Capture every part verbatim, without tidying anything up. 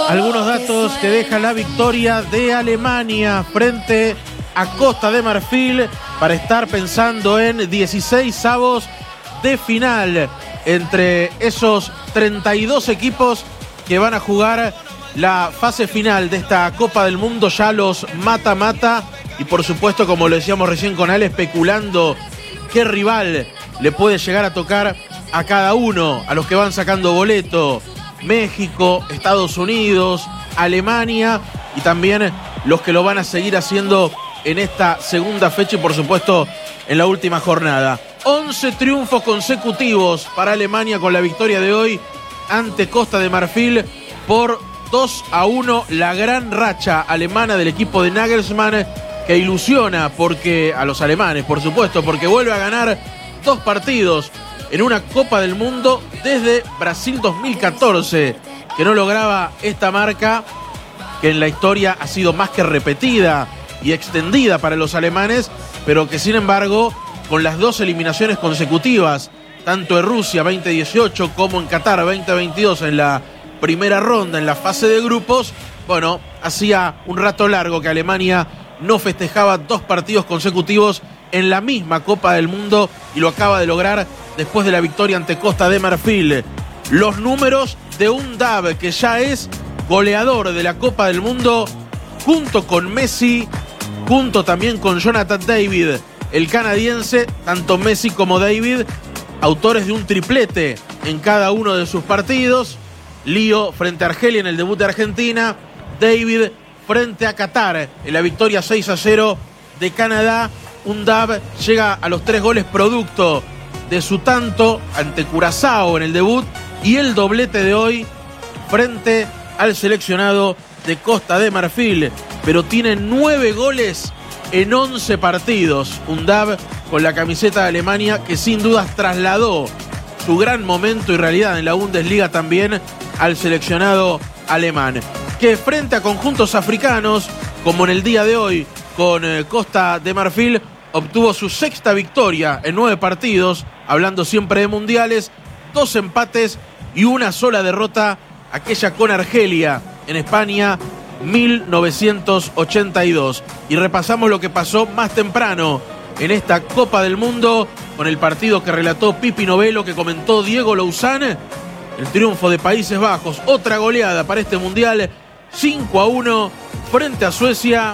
Algunos datos que deja la victoria de Alemania frente a Costa de Marfil para estar pensando en dieciséis avos de final entre esos treinta y dos equipos que van a jugar la fase final de esta Copa del Mundo, ya los mata-mata. Y por supuesto, como lo decíamos recién con Ale, especulando qué rival le puede llegar a tocar a cada uno, a los que van sacando boleto: México, Estados Unidos, Alemania, y también los que lo van a seguir haciendo en esta segunda fecha y por supuesto en la última jornada. once triunfos consecutivos para Alemania con la victoria de hoy ante Costa de Marfil por dos a uno. La gran racha alemana del equipo de Nagelsmann, que ilusiona porque a los alemanes, por supuesto, porque vuelve a ganar dos partidos en una Copa del Mundo desde Brasil dos mil catorce, que no lograba esta marca, que en la historia ha sido más que repetida y extendida para los alemanes, pero que sin embargo, con las dos eliminaciones consecutivas, tanto en Rusia veinte dieciocho como en Qatar veinte veintidós en la primera ronda, en la fase de grupos, bueno, hacía un rato largo que Alemania no festejaba dos partidos consecutivos en la misma Copa del Mundo, y lo acaba de lograr después de la victoria ante Costa de Marfil. Los números de un Dav que ya es goleador de la Copa del Mundo, junto con Messi, junto también con Jonathan David, el canadiense. Tanto Messi como David, autores de un triplete en cada uno de sus partidos. Lío frente a Argelia en el debut de Argentina, David frente a Qatar en la victoria seis a cero de Canadá. Un Dav llega a los tres goles producto de su tanto ante Curazao en el debut y el doblete de hoy frente al seleccionado de Costa de Marfil, pero tiene nueve goles en once partidos. Un Dav con la camiseta de Alemania que sin dudas trasladó su gran momento y realidad en la Bundesliga también al seleccionado alemán, que frente a conjuntos africanos, como en el día de hoy con eh, Costa de Marfil, obtuvo su sexta victoria en nueve partidos, hablando siempre de mundiales, dos empates y una sola derrota, aquella con Argelia en España mil novecientos ochenta y dos. Y repasamos lo que pasó más temprano en esta Copa del Mundo con el partido que relató Pipi Novello, que comentó Diego Louzán. El triunfo de Países Bajos, otra goleada para este mundial, cinco a uno frente a Suecia.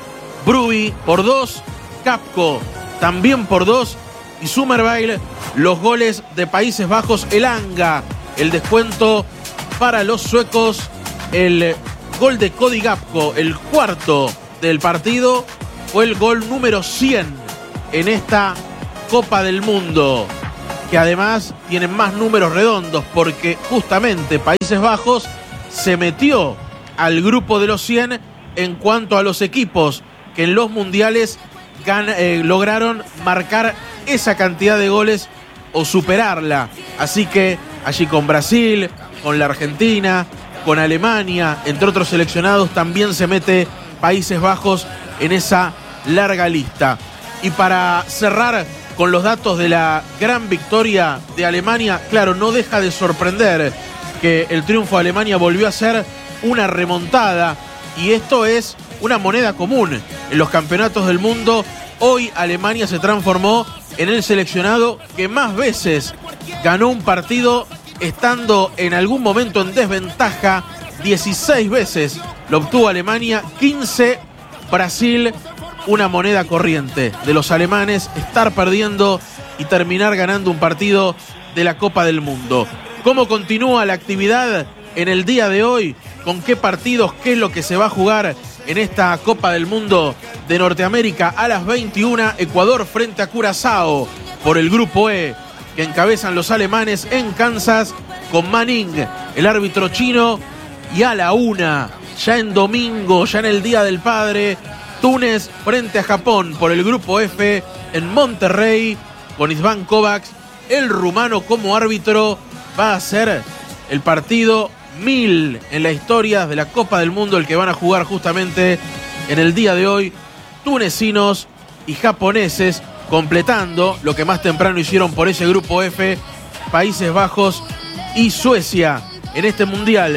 Bruby por dos, Capco también por dos, y Summerville los goles de Países Bajos. Elanga, el descuento para los suecos, el gol de Cody Gakpo, el cuarto del partido, fue el gol número cien en esta Copa del Mundo, que además tiene más números redondos porque justamente Países Bajos se metió al grupo de los cien en cuanto a los equipos que en los mundiales gan- eh, lograron marcar esa cantidad de goles o superarla. Así que allí con Brasil, con la Argentina, con Alemania, entre otros seleccionados, también se mete Países Bajos en esa larga lista. Y para cerrar con los datos de la gran victoria de Alemania, claro, no deja de sorprender que el triunfo de Alemania volvió a ser una remontada, y esto es una moneda común en los campeonatos del mundo. Hoy Alemania se transformó en el seleccionado que más veces ganó un partido estando en algún momento en desventaja. dieciséis veces lo obtuvo Alemania, quince Brasil. Una moneda corriente de los alemanes estar perdiendo y terminar ganando un partido de la Copa del Mundo. ¿Cómo continúa la actividad en el día de hoy? ¿Con qué partidos? ¿Qué es lo que se va a jugar en esta Copa del Mundo de Norteamérica? A las veintiuna, Ecuador frente a Curazao por el Grupo E, que encabezan los alemanes en Kansas con Manning, el árbitro chino. Y a la una, ya en domingo, ya en el Día del Padre, Túnez frente a Japón por el Grupo F en Monterrey con István Kovacs, el rumano, como árbitro. Va a ser el partido mil en la historia de la Copa del Mundo, el que van a jugar justamente en el día de hoy tunecinos y japoneses, completando lo que más temprano hicieron por ese Grupo F Países Bajos y Suecia en este Mundial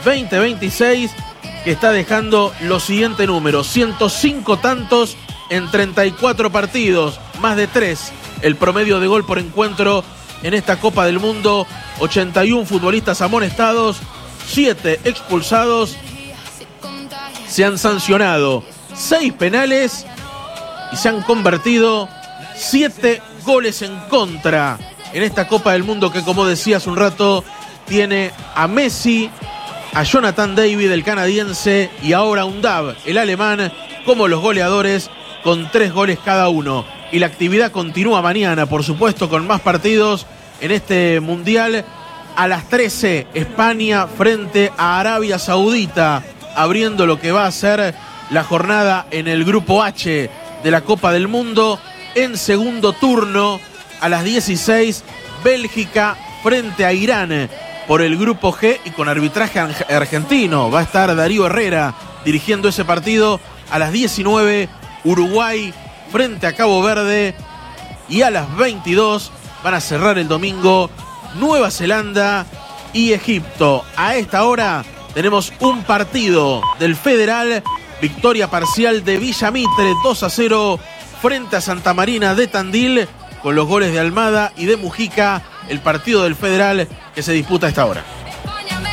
veinte veintiséis, que está dejando los siguientes números: ciento cinco tantos en treinta y cuatro partidos, más de tres el promedio de gol por encuentro en esta Copa del Mundo, ochenta y uno futbolistas amonestados, siete expulsados, se han sancionado seis penales y se han convertido siete goles en contra en esta Copa del Mundo, que, como decía hace un rato, tiene a Messi, a Jonathan David, el canadiense, y ahora a Undav, el alemán, como los goleadores, con tres goles cada uno. Y la actividad continúa mañana, por supuesto, con más partidos en este Mundial. A las trece, España frente a Arabia Saudita, abriendo lo que va a ser la jornada en el Grupo H de la Copa del Mundo. En segundo turno, a las dieciséis, Bélgica frente a Irán por el Grupo G y con arbitraje argentino. Va a estar Darío Herrera dirigiendo ese partido. A las diecinueve, Uruguay frente a Cabo Verde. Y a las veintidós van a cerrar el domingo Nueva Zelanda y Egipto. A esta hora tenemos un partido del Federal. Victoria parcial de Villa Mitre, dos a cero frente a Santa Marina de Tandil, con los goles de Almada y de Mujica. El partido del Federal que se disputa a esta hora.